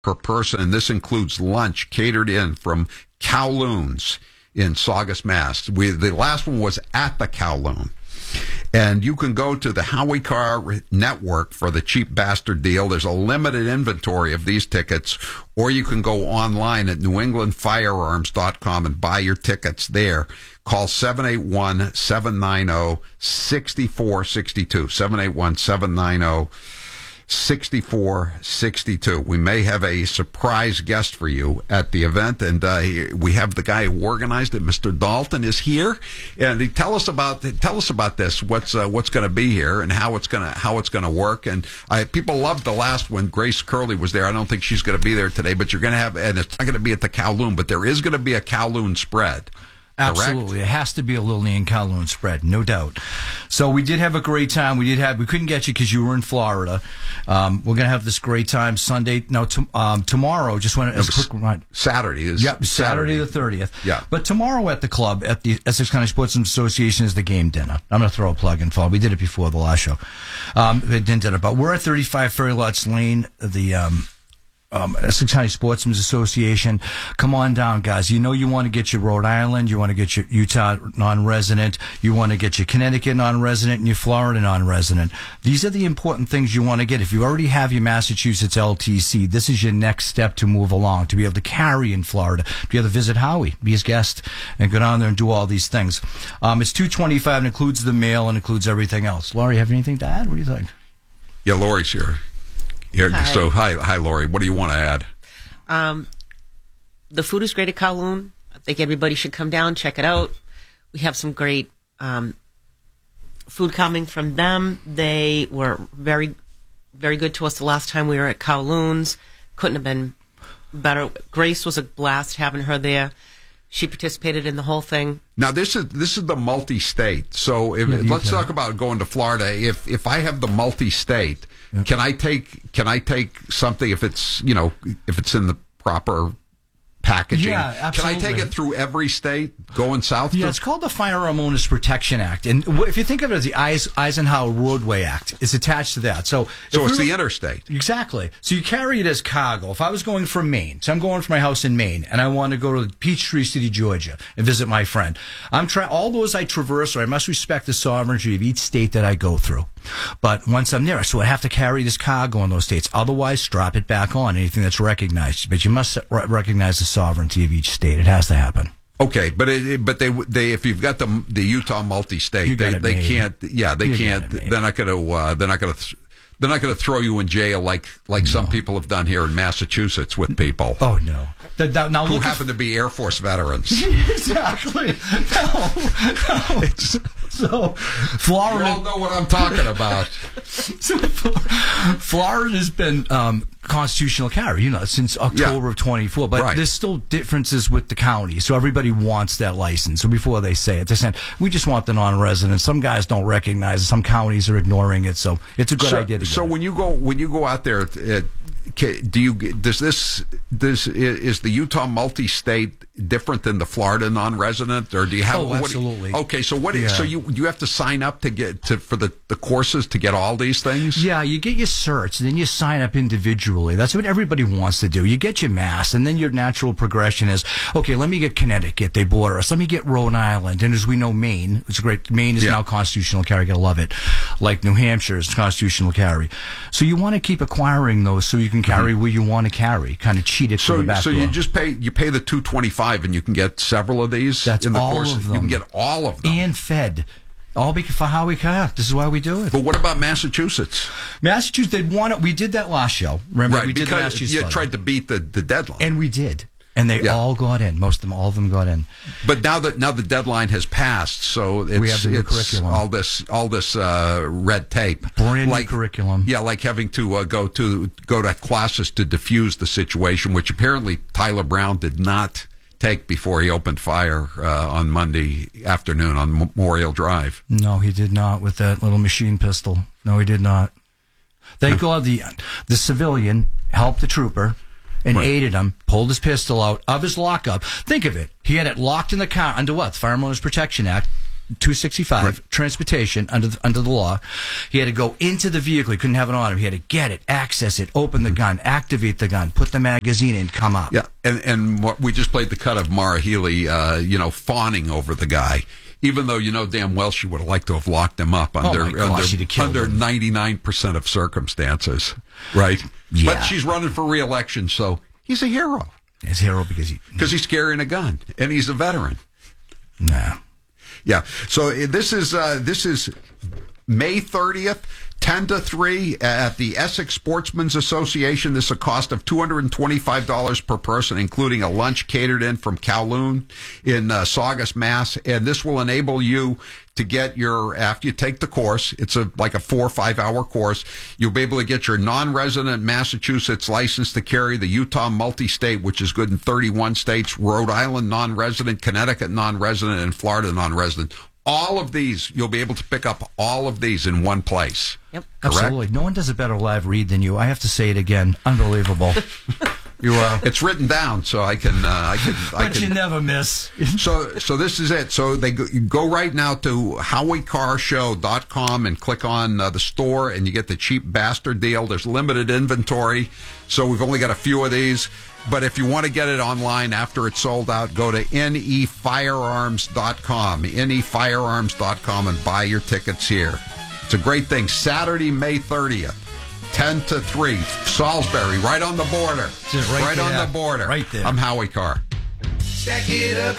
per person, and this includes lunch catered in from Kowloon's in Saugus, Mass. The last one was at the Kowloon. And you can go to the Howie Car Network for the cheap bastard deal. There's a limited inventory of these tickets, or you can go online at newenglandfirearms.com and buy your tickets there. Call 781-790-6462. 781-790-6462. We may have a surprise guest for you at the event, and we have the guy who organized it, Mr. Dalton, is here, and tell us about this. What's going to be here and how it's going to work. And people loved the last one. Grace Curley was there. I don't think she's going to be there today, but you're going to have, and it's not going to be at the Kowloon, but there is going to be a Kowloon spread. Absolutely. Correct? It has to be a Lillian Kowloon spread, no doubt. So we did have a great time. We couldn't get you because you were in Florida. We're going to have this great time Sunday. No, tomorrow, just want to, as a quick reminder. Saturday is. Yep, Saturday the 30th. Yeah. But tomorrow at the club, at the Essex County Sportsman's Association, is the game dinner. I'm going to throw a plug in for it. We did it before the last show. We didn't do it, but we're at 35 Ferry Lots Lane, the, Essex County Sportsman's Association. Come on down, guys. You know you want to get your Rhode Island, you want to get your Utah non-resident, you want to get your Connecticut non-resident, and your Florida non-resident. These are the important things you want to get. If you already have your Massachusetts LTC, this is your next step to move along, to be able to carry in Florida, to be able to visit Howie, be his guest, and go down there and do all these things. It's $225 and includes the mail and includes everything else. Laurie, have anything to add? What do you think? Yeah, Laurie's here. Hi. So, hi, Lori. What do you want to add? The food is great at Kowloon. I think everybody should come down, check it out. We have some great food coming from them. They were very, very good to us the last time we were at Kowloon's. Couldn't have been better. Grace was a blast having her there. She participated in the whole thing. Now this is the multi-state. So let's talk about going to Florida. If I have the multi-state, can I take something if it's in the proper packaging? Yeah, absolutely. Can I take it through every state going south? Yeah, it's called the Firearm Owners Protection Act. And if you think of it as the Eisenhower Roadway Act, it's attached to that. So it's the interstate. Exactly. So you carry it as cargo. If I was going from Maine, so I'm going from my house in Maine, and I want to go to Peachtree City, Georgia, and visit my friend. All those I traverse, or I must respect the sovereignty of each state that I go through. But once I'm there, so I have to carry this cargo in those states. Otherwise, strap it back on, anything that's recognized. But you must recognize the sovereignty of each state. It has to happen. Okay, but they if you've got the Utah multi-state, they can't. Yeah, they can't. They're not going to throw you in jail like some people have done here in Massachusetts with people. Oh no! Now who happen to be Air Force veterans. Exactly. No. So Florida. You all know what I'm talking about. So Florida has been constitutional carry, since October of 24. But there's still differences with the county. So everybody wants that license. So before they say it, they're saying, we just want the non-resident. Some guys don't recognize it. Some counties are ignoring it. So it's a good idea to So when you go out there, is the Utah multi-state different than the Florida non-resident, or do you have? Oh, absolutely. Okay, so what? Yeah. So you have to sign up for the courses to get all these things. Yeah, you get your certs, and then you sign up individually. That's what everybody wants to do. You get your mass, and then your natural progression is, okay, let me get Connecticut. They border us. Let me get Rhode Island, and as we know, Maine. It's great. Maine is now constitutional carry. Gotta love it. Like New Hampshire is constitutional carry. So you want to keep acquiring those so you can carry where you want to carry. Kind of cheat it to the back door. You just pay the $225 and you can get several of these. That's in the all course. of them. You can get all of them and fed. All because for Howie Kayak. This is why we do it. But what about Massachusetts? Massachusetts, they'd want it. We did that last show. Remember, right, we did the Massachusetts. You tried to beat the deadline, and we did. And they all got in. All of them got in. But now the deadline has passed, so we have the new curriculum. All this red tape, brand new curriculum. Yeah, like having to go to classes to diffuse the situation, which apparently Tyler Brown did not take before he opened fire on Monday afternoon on Memorial Drive. No, he did not with that little machine pistol. No, he did not. Thank God the civilian helped the trooper. And aided him, pulled his pistol out of his lockup. Think of it. He had it locked in the car under what? The Firearm Owners Protection Act. 265, transportation under the law. He had to go into the vehicle. He couldn't have it on him. He had to get it, access it, open the gun, activate the gun, put the magazine in, come up. Yeah, and what we just played the cut of Mara Healy, fawning over the guy, even though you know damn well she would have liked to have locked him up under 99% of circumstances, right? Yeah. But she's running for re-election, so he's a hero. He's a hero because he's carrying a gun and he's a veteran. Nah. Yeah. So this is May 30th, 10 to 3 at the Essex Sportsmen's Association. This is a cost of $225 per person, including a lunch catered in from Kowloon in Saugus, Mass. And this will enable you to get after you take the course, it's like a 4 or 5 hour course, you'll be able to get your non-resident Massachusetts license to carry, the Utah multi-state, which is good in 31 states, Rhode Island non-resident, Connecticut non-resident, and Florida non-resident. All of these, you'll be able to pick up all of these in one place. Yep. Correct? Absolutely. No one does a better live read than you. I have to say it again. Unbelievable. It's written down, so I can. But you never miss. So this is it. So you go right now to HowieCarShow.com and click on the store, and you get the cheap bastard deal. There's limited inventory, so we've only got a few of these. But if you want to get it online after it's sold out, go to nefirearms.com, nefirearms.com, and buy your tickets here. It's a great thing. Saturday, May 30th. 10 to 3, Salisbury, right on the border. Just right on the border. Right there. I'm Howie Carr. Stack it up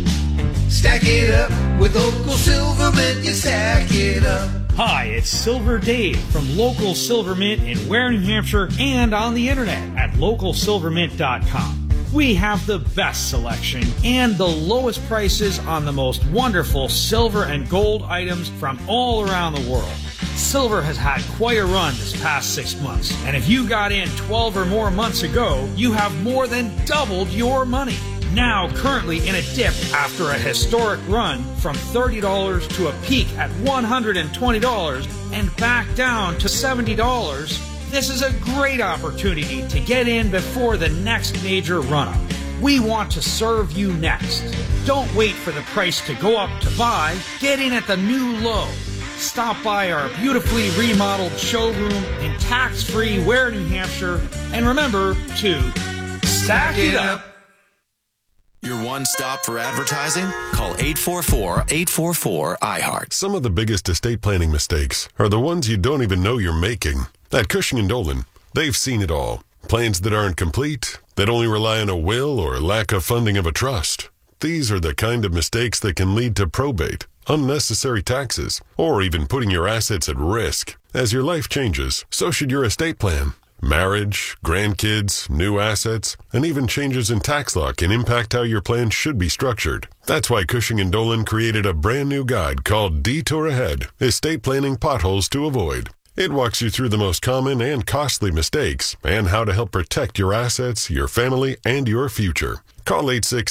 with local Silvermint, you stack it up. Hi, it's Silver Dave from Local Silvermint in Ware, New Hampshire, and on the internet at localsilvermint.com. We have the best selection and the lowest prices on the most wonderful silver and gold items from all around the world. Silver has had quite a run this past 6 months, and if you got in 12 or more months ago, you have more than doubled your money. Now currently in a dip after a historic run from $30 to a peak at $120 and back down to $70, this is a great opportunity to get in before the next major run-up. We want to serve you next. Don't wait for the price to go up to buy. Get in at the new low. Stop by our beautifully remodeled showroom in tax-free Ware, New Hampshire, and remember to stack it up. Your one stop for advertising? Call 844-844-iHeart. Some of the biggest estate planning mistakes are the ones you don't even know you're making. At Cushing & Dolan, they've seen it all. Plans that aren't complete, that only rely on a will or lack of funding of a trust. These are the kind of mistakes that can lead to probate, unnecessary taxes, or even putting your assets at risk. As your life changes, so should your estate plan. Marriage, grandkids, new assets, and even changes in tax law can impact how your plan should be structured. That's why Cushing & Dolan created a brand new guide called Detour Ahead, Estate Planning Potholes to Avoid. It walks you through the most common and costly mistakes and how to help protect your assets, your family, and your future. Call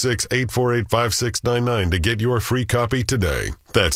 866-848-5699 to get your free copy today. That's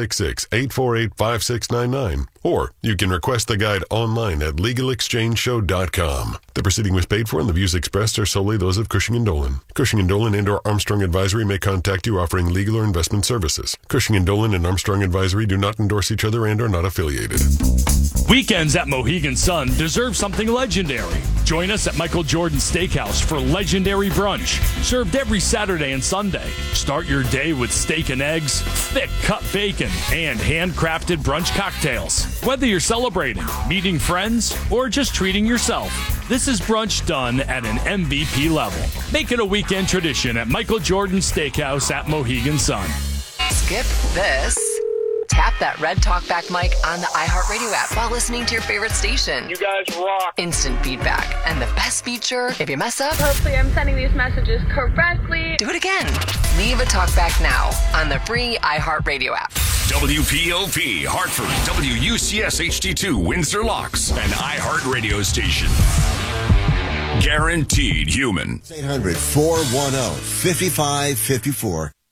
866-848-5699. Or you can request the guide online at LegalExchangeShow.com. The proceeding was paid for and the views expressed are solely those of Cushing & Dolan. Cushing & Dolan and/or Armstrong Advisory may contact you offering legal or investment services. Cushing & Dolan and Armstrong Advisory do not endorse each other and are not affiliated. Weekends at Mohegan Sun deserve something legendary. Join us at Michael Jordan Steakhouse for legendary brunch, served every Saturday and Sunday. Start your day with steak and eggs, thick cut bacon, and handcrafted brunch cocktails. Whether you're celebrating, meeting friends, or just treating yourself, this is brunch done at an MVP level. Make it a weekend tradition at Michael Jordan Steakhouse at Mohegan Sun. Skip this. Tap that red talkback mic on the iHeartRadio app while listening to your favorite station. You guys rock. Instant feedback. And the best feature, if you mess up, hopefully I'm sending these messages correctly. Do it again. Leave a talkback now on the free iHeartRadio app. WPOP, Hartford, WUCS HD2, Windsor Locks, an iHeartRadio station. Guaranteed human. 800-410-5554.